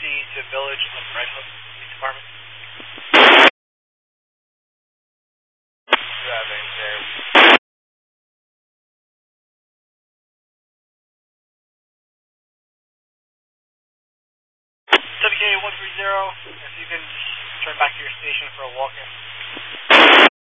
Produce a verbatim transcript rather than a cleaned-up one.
emergency to Village of Red Hook Police Department. You have a there. W K one three zero, if you can turn back to your station for a walk-in.